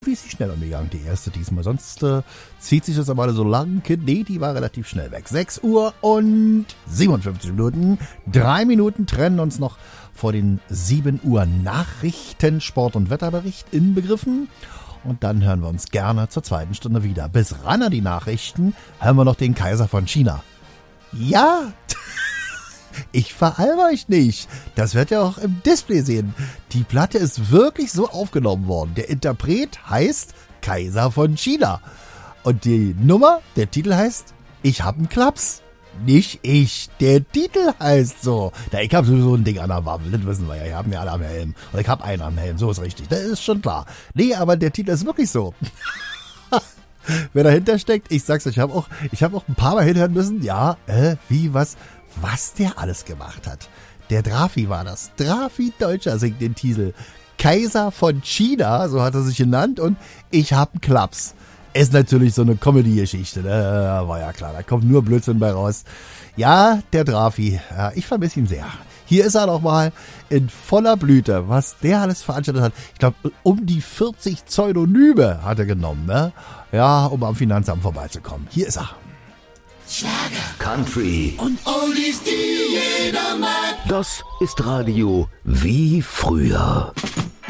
Wie ist sie schnell umgegangen, die erste diesmal. Sonst zieht sich das aber alle so lang. Nee, die war relativ schnell weg. 6 Uhr und 57 Minuten. 3 Minuten trennen uns noch vor den 7 Uhr Nachrichten, Sport- und Wetterbericht inbegriffen. Und dann hören wir uns gerne zur zweiten Stunde wieder. Bis ran an die Nachrichten hören wir noch den Kaiser von China. Ja, ich veralber euch nicht. Das werdet ihr auch im Display sehen. Die Platte ist wirklich so aufgenommen worden. Der Interpret heißt Kaiser von China. Und die Nummer, der Titel heißt Ich hab 'n Klaps. Nicht ich, der Titel heißt so. Na, ich hab sowieso ein Ding an der Waffel, das wissen wir ja. Wir haben ja alle am Helm. Und ich hab einen am Helm, so ist richtig. Das ist schon klar. Nee, aber der Titel ist wirklich so. Wer dahinter steckt, ich sag's euch, ich hab auch ein paar Mal hinhören müssen. Ja, was der alles gemacht hat. Der Drafi war das. Drafi Deutscher singt den Titel. Kaiser von China, so hat er sich genannt. Und ich hab 'n Klaps. Ist natürlich so eine Comedy-Geschichte, ne? War ja klar, da kommt nur Blödsinn bei raus. Ja, der Drafi, ja, ich vermisse ihn sehr. Hier ist er nochmal in voller Blüte, was der alles veranstaltet hat. Ich glaube, um die 40 Pseudonyme hat er genommen, ne? Ja, um am Finanzamt vorbeizukommen. Hier ist er. Schlager, Country und Oldies, die jeder mag. Das ist Radio wie früher.